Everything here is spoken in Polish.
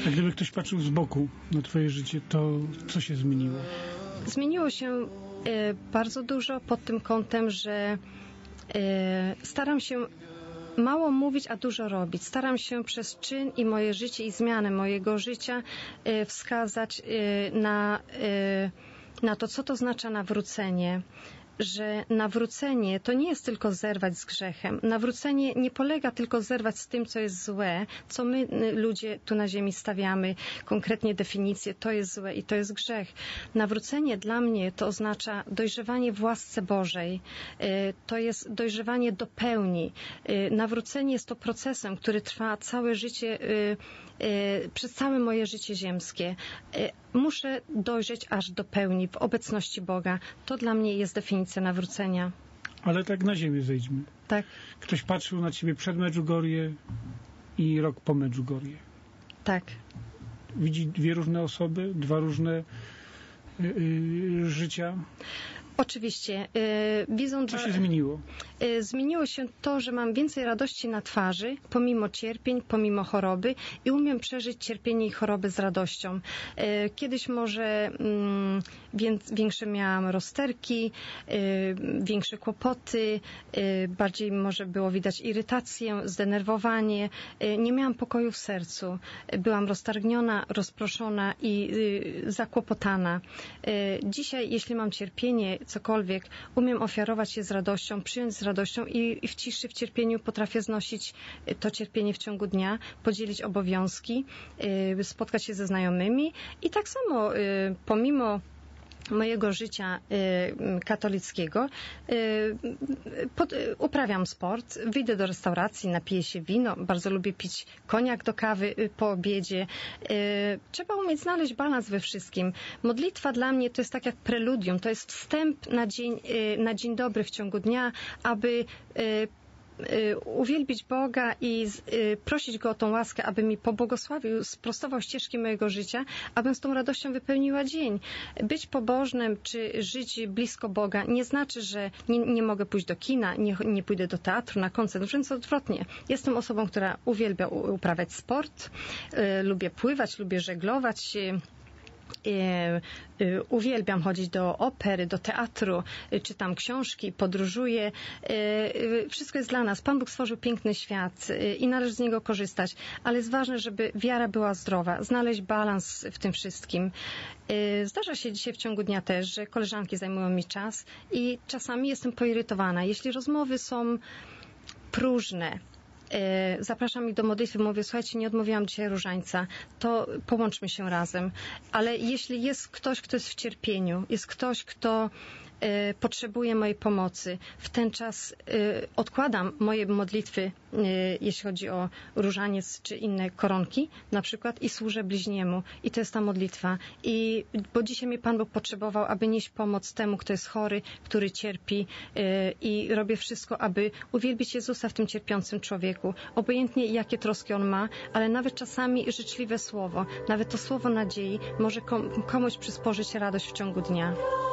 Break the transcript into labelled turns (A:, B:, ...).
A: A gdyby ktoś patrzył z boku na twoje życie, to co się zmieniło?
B: Zmieniło się bardzo dużo pod tym kątem, że staram się mało mówić, a dużo robić. Staram się przez czyn i moje życie i zmianę mojego życia wskazać na to, co to oznacza nawrócenie. Że nawrócenie to nie jest tylko zerwać z grzechem. Nawrócenie nie polega tylko zerwać z tym, co jest złe, co my ludzie tu na ziemi stawiamy, konkretnie definicję, to jest złe i to jest grzech. Nawrócenie dla mnie to oznacza dojrzewanie w łasce Bożej. To jest dojrzewanie do pełni. Nawrócenie jest to procesem, który trwa całe życie, przez całe moje życie ziemskie. Muszę dojrzeć aż do pełni w obecności Boga. To dla mnie jest definicja nawrócenia.
A: Ale tak na ziemię zejdźmy.
B: Tak.
A: Ktoś patrzył na ciebie przed Medjugorje i rok po Medjugorje.
B: Tak.
A: Widzi dwie różne osoby, dwa różne życia.
B: Oczywiście.
A: Co się zmieniło?
B: Zmieniło się to, że mam więcej radości na twarzy, pomimo cierpień, pomimo choroby i umiem przeżyć cierpienie i choroby z radością. Kiedyś może większe miałam rozterki, większe kłopoty, bardziej może było widać irytację, zdenerwowanie. Nie miałam pokoju w sercu. Byłam roztargniona, rozproszona i zakłopotana. Dzisiaj, jeśli mam cierpienie, cokolwiek, umiem ofiarować je z radością, przyjąć z radością i w ciszy, w cierpieniu potrafię znosić to cierpienie w ciągu dnia, podzielić obowiązki, spotkać się ze znajomymi i tak samo pomimo mojego życia katolickiego uprawiam sport, wyjdę do restauracji, napiję się wino, bardzo lubię pić koniak do kawy po obiedzie. Trzeba umieć znaleźć balans we wszystkim. Modlitwa dla mnie to jest tak jak preludium, to jest wstęp na dzień dobry w ciągu dnia, aby uwielbić Boga i prosić Go o tą łaskę, aby mi pobłogosławił, sprostował ścieżki mojego życia, abym z tą radością wypełniła dzień. Być pobożnym, czy żyć blisko Boga nie znaczy, że nie mogę pójść do kina, nie pójdę do teatru, na koncert, wręcz odwrotnie. Jestem osobą, która uwielbia uprawiać sport, lubię pływać, lubię żeglować, uwielbiam chodzić do opery, do teatru, czytam książki, podróżuję. Wszystko jest dla nas. Pan Bóg stworzył piękny świat i należy z niego korzystać, ale jest ważne, żeby wiara była zdrowa, znaleźć balans w tym wszystkim. Zdarza się dzisiaj w ciągu dnia też, że koleżanki zajmują mi czas i czasami jestem poirytowana. Jeśli rozmowy są próżne, zapraszam ich do modlitwy, mówię, słuchajcie, nie odmówiłam dzisiaj różańca, to połączmy się razem. Ale jeśli jest ktoś, kto jest w cierpieniu, jest ktoś, kto potrzebuje mojej pomocy, w ten czas odkładam moje modlitwy, jeśli chodzi o różaniec czy inne koronki na przykład i służę bliźniemu. I to jest ta modlitwa. Bo dzisiaj mnie Pan Bóg potrzebował, aby nieść pomoc temu, kto jest chory, który cierpi i robię wszystko, aby uwielbić Jezusa w tym cierpiącym człowieku. Obojętnie jakie troski on ma, ale nawet czasami życzliwe słowo, nawet to słowo nadziei może komuś przysporzyć radość w ciągu dnia.